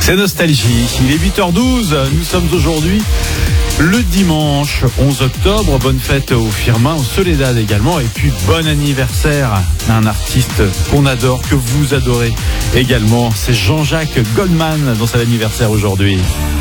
C'est Nostalgie. Il est 8h12. Nous sommes aujourd'hui le dimanche 11 octobre. Bonne fête au Firmin, au Soledad également. Et puis bon anniversaire à un artiste qu'on adore, que vous adorez également. C'est Jean-Jacques Goldman dans son anniversaire aujourd'hui.